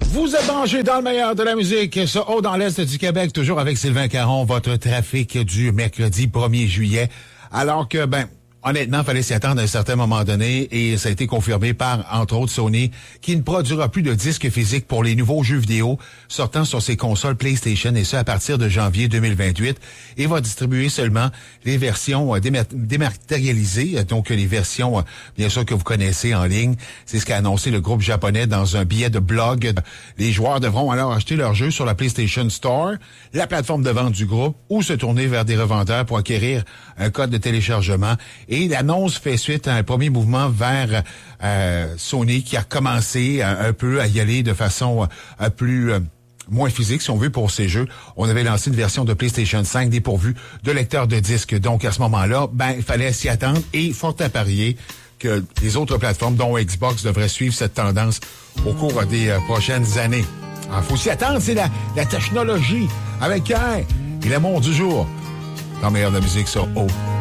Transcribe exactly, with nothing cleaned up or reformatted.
Vous êtes branchés dans le meilleur de la musique, ça, haut dans l'Est du Québec, toujours avec Sylvain Caron, votre trafic du mercredi premier juillet. Alors que, ben, honnêtement, il fallait s'y attendre à un certain moment donné et ça a été confirmé par, entre autres, Sony, qui ne produira plus de disques physiques pour les nouveaux jeux vidéo sortant sur ses consoles PlayStation et ce à partir de janvier deux mille vingt-huit et va distribuer seulement les versions déma- dématérialisées, donc les versions, bien sûr, que vous connaissez en ligne. C'est ce qu'a annoncé le groupe japonais dans un billet de blog. Les joueurs devront alors acheter leurs jeux sur la PlayStation Store, la plateforme de vente du groupe, ou se tourner vers des revendeurs pour acquérir un code de téléchargement. Et l'annonce fait suite à un premier mouvement vers euh, Sony qui a commencé un, un peu à y aller de façon euh, plus... Euh, moins physique, si on veut, pour ces jeux. On avait lancé une version de PlayStation cinq dépourvue de lecteur de disques. Donc, à ce moment-là, ben, il fallait s'y attendre et fort à parier que les autres plateformes, dont Xbox, devraient suivre cette tendance au cours des euh, prochaines années. Il faut s'y attendre, c'est la, la technologie avec un et l'amour du jour. Dans le meilleur de la musique sur O.